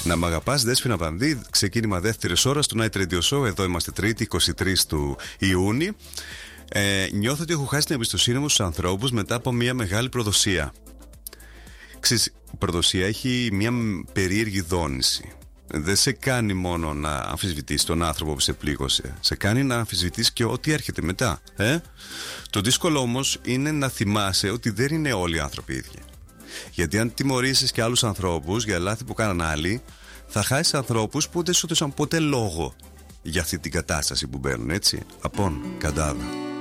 Να μ' αγαπάς, Δέσποινα Βανδύ, ξεκίνημα δεύτερης ώρας του Night Radio Show. Εδώ είμαστε Τρίτη, 23 του Ιούνιου. Νιώθω ότι έχω χάσει την εμπιστοσύνη μου στους ανθρώπους μετά από μια μεγάλη προδοσία. Η προδοσία έχει μια περίεργη δόνηση. Δεν σε κάνει μόνο να αμφισβητείς τον άνθρωπο που σε πλήγωσε, σε κάνει να αμφισβητείς και ό,τι έρχεται μετά. Το δύσκολο όμως είναι να θυμάσαι ότι δεν είναι όλοι οι άνθρωποι ίδιοι. Γιατί αν τιμωρήσεις και άλλους ανθρώπους για λάθη που κάναν άλλοι, θα χάσεις ανθρώπους που δεν σου έδωσαν ποτέ λόγο για αυτή την κατάσταση που μπαίνουν, έτσι. Απόν, Καντάδα.